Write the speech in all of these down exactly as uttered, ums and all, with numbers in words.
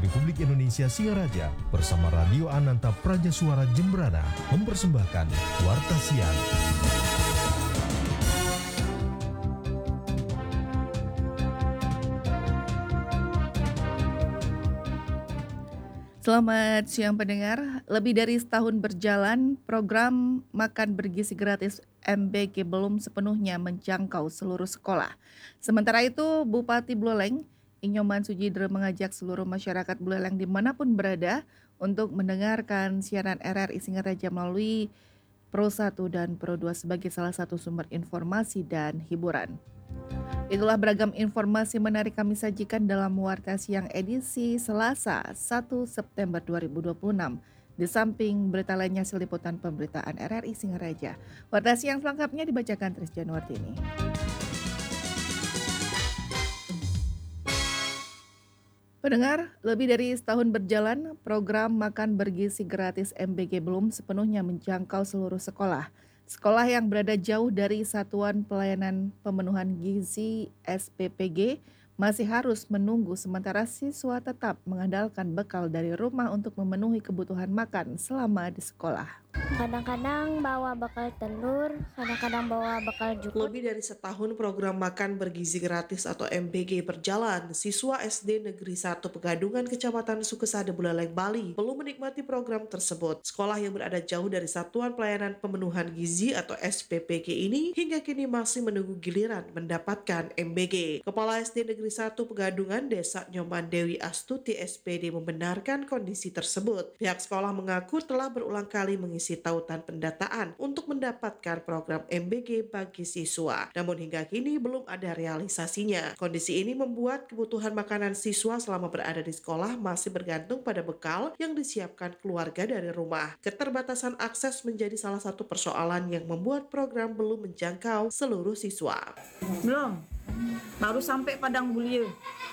Republik Indonesia Singaraja bersama Radio Ananta Praja Suara Jembrana mempersembahkan Warta Siang. Selamat siang pendengar, lebih dari setahun berjalan, program makan bergizi gratis M B G belum sepenuhnya menjangkau seluruh sekolah. Sementara itu, Bupati Buleleng, Inyoman Sujidro mengajak seluruh masyarakat Buleleng dimanapun berada untuk mendengarkan siaran R R I Singaraja melalui Pro satu dan Pro dua sebagai salah satu sumber informasi dan hiburan. Itulah beragam informasi menarik kami sajikan dalam Warta Siang edisi Selasa satu September dua ribu dua puluh enam. Di samping berita lainnya hasil liputan pemberitaan R R I Singaraja. Warta Siang selengkapnya dibacakan Tris Januartini. Pendengar, lebih dari setahun berjalan, program makan bergizi gratis M B G belum sepenuhnya menjangkau seluruh sekolah. Sekolah yang berada jauh dari Satuan Pelayanan Pemenuhan Gizi S P P G masih harus menunggu sementara siswa tetap mengandalkan bekal dari rumah untuk memenuhi kebutuhan makan selama di sekolah. Kadang-kadang bawa bekal telur, kadang-kadang bawa bekal jukut. Lebih dari setahun program makan bergizi gratis atau M B G berjalan, siswa S D Negeri satu Pegadungan Kecamatan Sukesada Buleleng, Bali belum menikmati program tersebut. Sekolah yang berada jauh dari Satuan Pelayanan Pemenuhan Gizi atau S P P G ini hingga kini masih menunggu giliran mendapatkan M B G. Kepala S D Negeri satu Pegadungan Desa Nyoman Dewi Astuti S P D membenarkan kondisi tersebut. Pihak sekolah mengaku telah berulang kali mengisi tautan pendataan untuk mendapatkan program M B G bagi siswa. Namun hingga kini belum ada realisasinya. Kondisi ini membuat kebutuhan makanan siswa selama berada di sekolah masih bergantung pada bekal yang disiapkan keluarga dari rumah. Keterbatasan akses menjadi salah satu persoalan yang membuat program belum menjangkau seluruh siswa. Belum, baru sampai Padang Bulia.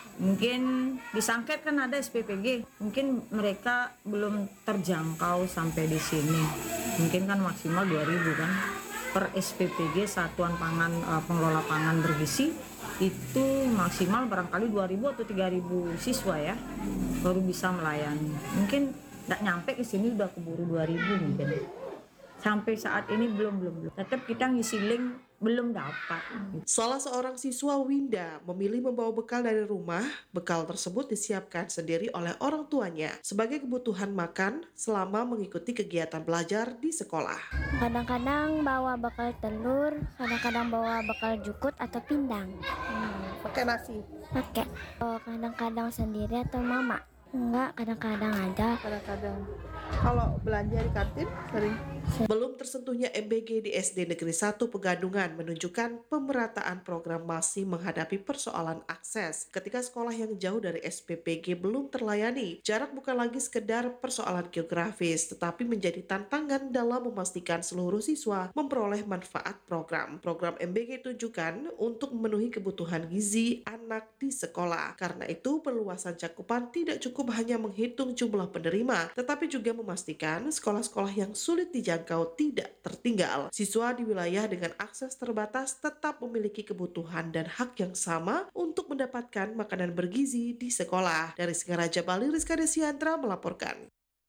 Mungkin di Sangket kan ada S P P G, mungkin mereka belum terjangkau sampai di sini. Mungkin kan maksimal dua ribu kan per S P P G, Satuan Pangan uh, Pengelola Pangan Bergizi, itu maksimal barangkali dua ribu atau tiga ribu siswa ya baru bisa melayani. Mungkin tidak nyampe ke sini udah keburu dua ribu mungkin. Sampai saat ini belum belum belum. Tetap kita ngisi link belum dapat. Salah seorang siswa Winda memilih membawa bekal dari rumah. Bekal tersebut disiapkan sendiri oleh orang tuanya sebagai kebutuhan makan selama mengikuti kegiatan belajar di sekolah. Kadang-kadang bawa bekal telur, kadang-kadang bawa bekal jukut atau pindang. Hmm, pakai nasi? Pakai. Oh, kadang-kadang sendiri atau mama? Enggak, kadang-kadang ada. Kadang-kadang. Kalau belanja di kantin sering? Belum tersentuhnya M B G di S D Negeri satu Pegadungan menunjukkan pemerataan program masih menghadapi persoalan akses. Ketika sekolah yang jauh dari S P P G belum terlayani, jarak bukan lagi sekedar persoalan geografis, tetapi menjadi tantangan dalam memastikan seluruh siswa memperoleh manfaat program. Program M B G ditujukan untuk memenuhi kebutuhan gizi anak di sekolah. Karena itu, perluasan cakupan tidak cukup hanya menghitung jumlah penerima, tetapi juga memastikan sekolah-sekolah yang sulit dijangkau tidak tertinggal. Siswa di wilayah dengan akses terbatas tetap memiliki kebutuhan dan hak yang sama untuk mendapatkan makanan bergizi di sekolah. Dari Singaraja, Bali, Rizka Desiandra melaporkan.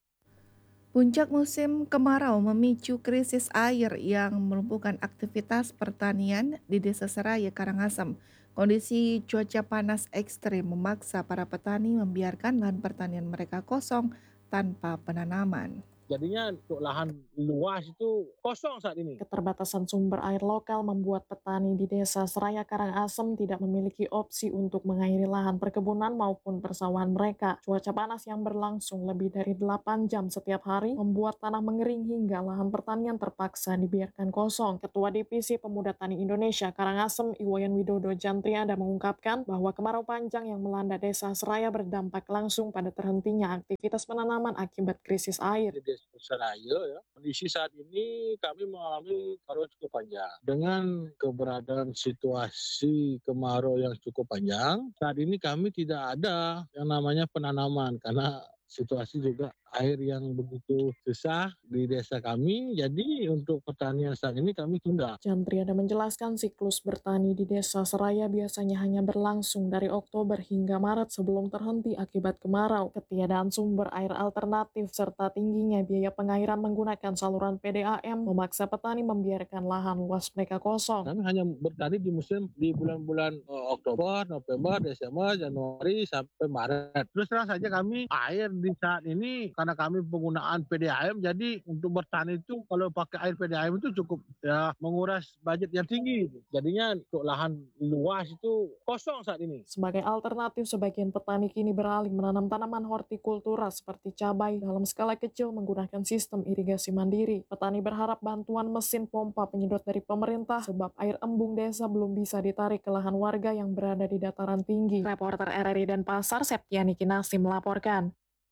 Puncak musim kemarau memicu krisis air yang melumpuhkan aktivitas pertanian di Desa Seraya, Karangasem. Kondisi cuaca panas ekstrim memaksa para petani membiarkan lahan pertanian mereka kosong tanpa penanaman. Jadinya untuk lahan luas itu kosong saat ini. Keterbatasan sumber air lokal membuat petani di Desa Seraya Karangasem tidak memiliki opsi untuk mengairi lahan perkebunan maupun persawahan mereka. Cuaca panas yang berlangsung lebih dari delapan jam setiap hari membuat tanah mengering hingga lahan pertanian terpaksa dibiarkan kosong. Ketua Divisi Pemuda Tani Indonesia Karangasem, Iwayan Widodo Jantriada mengungkapkan bahwa kemarau panjang yang melanda Desa Seraya berdampak langsung pada terhentinya aktivitas penanaman akibat krisis air. Seraya ya. Kondisi saat ini kami mengalami kemarau cukup panjang. Dengan keberadaan situasi kemarau yang cukup panjang, saat ini kami tidak ada yang namanya penanaman karena situasi juga air yang begitu susah di desa kami, jadi untuk pertanian saat ini kami tunda. Jantriana menjelaskan siklus bertani di Desa Seraya biasanya hanya berlangsung dari Oktober hingga Maret sebelum terhenti akibat kemarau, ketiadaan sumber air alternatif, serta tingginya biaya pengairan menggunakan saluran P D A M memaksa petani membiarkan lahan luas mereka kosong. Kami hanya bertani di musim di bulan-bulan uh, Oktober, November, Desember, Januari sampai Maret. Terus terang saja kami air di saat ini karena kami penggunaan P D A M, jadi untuk bertani itu kalau pakai air P D A M itu cukup ya menguras budget yang tinggi. Jadinya untuk lahan luas itu kosong saat ini. Sebagai alternatif, sebagian petani kini beralih menanam tanaman hortikultura seperti cabai dalam skala kecil menggunakan sistem irigasi mandiri. Petani berharap bantuan mesin pompa penyedot dari pemerintah sebab air embung desa belum bisa ditarik ke lahan warga yang berada di dataran tinggi. Reporter R R I Denpasar, Septiani Kinasi melaporkan.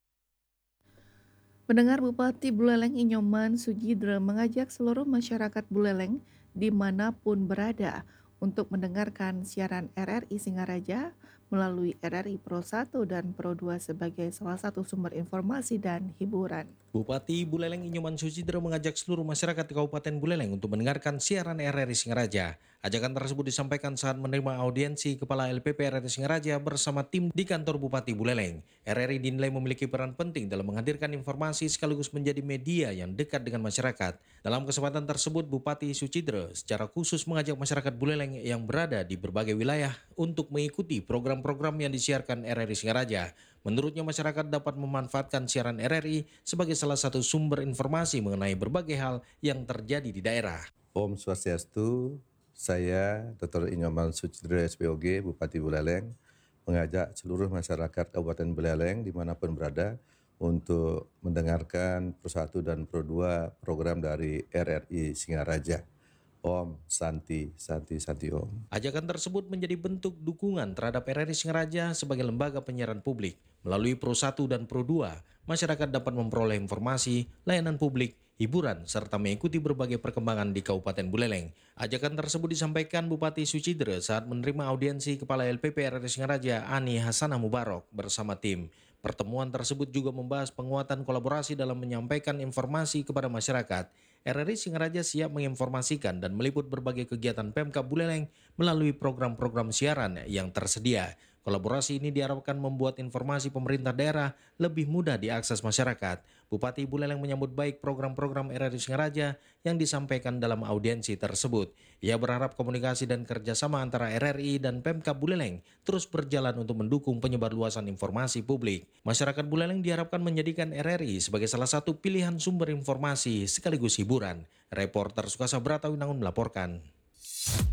Pendengar, Bupati Buleleng Inyoman Sujidra mengajak seluruh masyarakat Buleleng dimanapun berada untuk mendengarkan siaran R R I Singaraja melalui R R I Pro satu dan Pro dua sebagai salah satu sumber informasi dan hiburan. Bupati Buleleng Inyoman Sujidra mengajak seluruh masyarakat di Kabupaten Buleleng untuk mendengarkan siaran R R I Singaraja. Ajakan tersebut disampaikan saat menerima audiensi Kepala L P P R R I Singaraja bersama tim di kantor Bupati Buleleng. R R I dinilai memiliki peran penting dalam menghadirkan informasi sekaligus menjadi media yang dekat dengan masyarakat. Dalam kesempatan tersebut, Bupati Sujidra secara khusus mengajak masyarakat Buleleng yang berada di berbagai wilayah untuk mengikuti program-program yang disiarkan R R I Singaraja. Menurutnya, masyarakat dapat memanfaatkan siaran R R I sebagai salah satu sumber informasi mengenai berbagai hal yang terjadi di daerah. Om Swastiastu, saya Doktor Inyoman Sujidra S P O G, Bupati Buleleng, mengajak seluruh masyarakat Kabupaten Buleleng dimanapun berada untuk mendengarkan Pro satu dan Pro dua program dari R R I Singaraja. Om Santi, Santi, Santi Om. Ajakan tersebut menjadi bentuk dukungan terhadap R R I Singaraja sebagai lembaga penyiaran publik. Melalui Pro satu dan Pro dua, masyarakat dapat memperoleh informasi, layanan publik, hiburan, serta mengikuti berbagai perkembangan di Kabupaten Buleleng. Ajakan tersebut disampaikan Bupati Sujidra saat menerima audiensi Kepala L P P R R I Singaraja Ani Hasanah Mubarok bersama tim. Pertemuan tersebut juga membahas penguatan kolaborasi dalam menyampaikan informasi kepada masyarakat. R R I Singaraja siap menginformasikan dan meliput berbagai kegiatan Pemkab Buleleng melalui program-program siaran yang tersedia. Kolaborasi ini diharapkan membuat informasi pemerintah daerah lebih mudah diakses masyarakat. Bupati Buleleng menyambut baik program-program R R I Singaraja yang disampaikan dalam audiensi tersebut. Ia berharap komunikasi dan kerjasama antara R R I dan Pemkab Buleleng terus berjalan untuk mendukung penyebarluasan informasi publik. Masyarakat Buleleng diharapkan menjadikan R R I sebagai salah satu pilihan sumber informasi sekaligus hiburan. Reporter Sukasa Brata Winangun melaporkan.